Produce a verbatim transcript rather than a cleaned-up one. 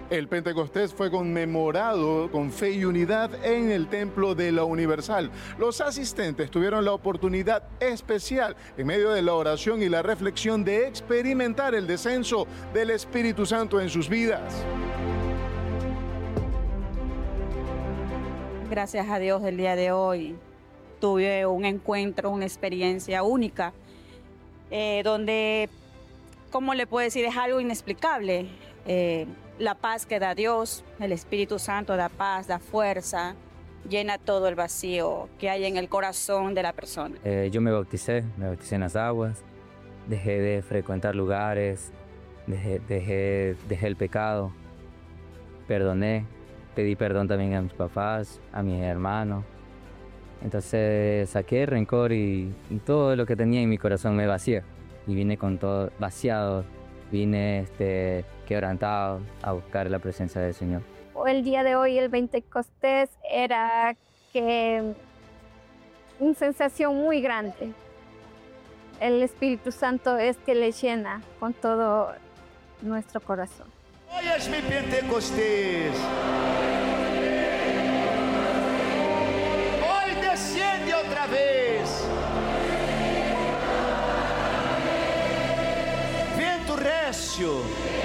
El Pentecostés fue conmemorado con fe y unidad en el Templo de la Universal. Los asistentes tuvieron la oportunidad especial, en medio de la oración y la reflexión, de experimentar el descenso del Espíritu Santo en sus vidas. Gracias a Dios, el día de hoy tuve un encuentro, una experiencia única, eh, donde, ¿cómo le puedo decir? Es algo inexplicable. Eh, la paz que da Dios, el Espíritu Santo da paz, da fuerza, llena todo el vacío que hay en el corazón de la persona. Eh, yo me bauticé, me bauticé en las aguas, dejé de frecuentar lugares, dejé, dejé, dejé el pecado, perdoné, pedí perdón también a mis papás, a mis hermanos. Entonces saqué el rencor y, y todo lo que tenía en mi corazón me vacié. Y vine con todo vaciado, vine este, quebrantado a buscar la presencia del Señor. El día de hoy, el Pentecostés, era que una sensación muy grande. El Espíritu Santo es que le llena con todo nuestro corazón. Hoy es mi Pentecostés. Hoy desciende otra vez. Vento recio.